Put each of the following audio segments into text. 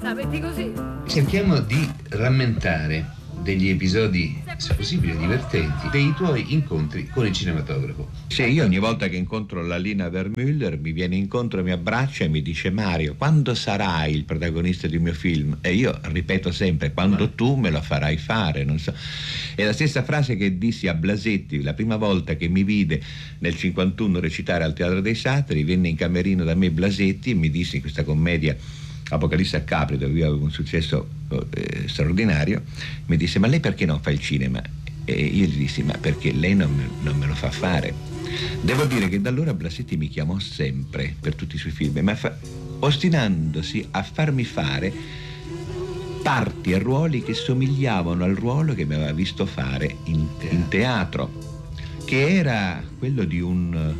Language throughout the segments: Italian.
La metti così? Cerchiamo di rammentare degli episodi, se possibile, divertenti dei tuoi incontri con il cinematografo. Sì, io ogni volta che incontro la Lina Wermüller mi viene incontro, mi abbraccia e mi dice: Mario, quando sarai il protagonista di un mio film? E io ripeto sempre: quando tu me lo farai fare, non so. È la stessa frase che dissi a Blasetti la prima volta che mi vide nel 51 recitare al Teatro dei Satiri. Venne in camerino da me Blasetti e mi disse, in questa commedia Apocalisse a Capri, dove io avevo un successo straordinario, mi disse: ma lei perché non fa il cinema? E io gli dissi: ma perché lei non me lo fa fare. Devo dire che da allora Blasetti mi chiamò sempre per tutti i suoi film, ma ostinandosi a farmi fare parti e ruoli che somigliavano al ruolo che mi aveva visto fare in teatro, che era quello di un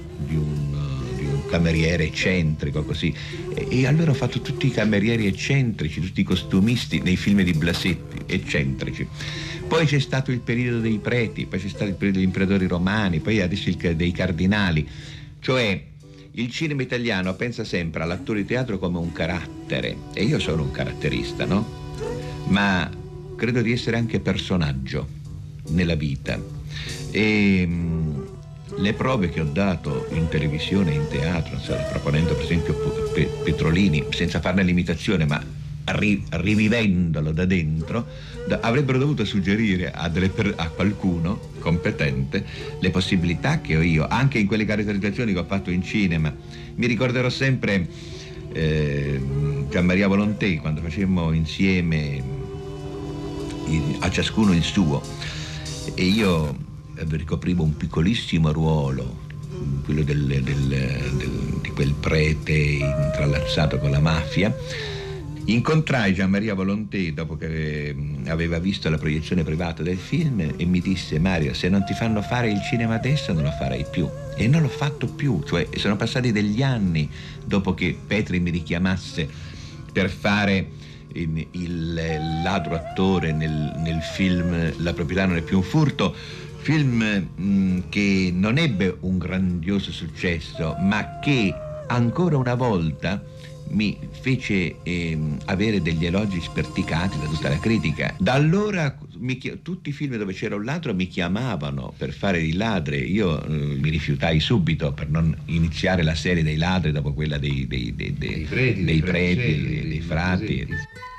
cameriere eccentrico, così. E allora ho fatto tutti i camerieri eccentrici, tutti i costumisti nei film di Blasetti, eccentrici. Poi c'è stato il periodo dei preti, poi c'è stato il periodo degli imperatori romani, poi adesso dei cardinali. Cioè, il cinema italiano pensa sempre all'attore di teatro come un carattere, e io sono un caratterista, no? Ma credo di essere anche personaggio nella vita. E le prove che ho dato in televisione e in teatro, proponendo per esempio Petrolini, senza farne l'imitazione, ma rivivendolo da dentro, avrebbero dovuto suggerire a qualcuno competente le possibilità che ho io, anche in quelle caratterizzazioni che ho fatto in cinema. Mi ricorderò sempre Gianmaria Volonté, quando facemmo insieme A ciascuno il suo, e io ricoprivo un piccolissimo ruolo, quello di quel prete intrallazzato con la mafia. Incontrai Gianmaria Volonté dopo che aveva visto la proiezione privata del film e mi disse: Mario, se non ti fanno fare il cinema adesso non lo farai più. E non l'ho fatto più, cioè sono passati degli anni dopo che Petri mi richiamasse per fare il ladro attore nel film La proprietà non è più un furto, film che non ebbe un grandioso successo, ma che ancora una volta mi fece avere degli elogi sperticati da tutta la critica. Da allora tutti i film dove c'era un ladro mi chiamavano per fare i ladri. Io mi rifiutai subito per non iniziare la serie dei ladri dopo quella dei preti, dei frati.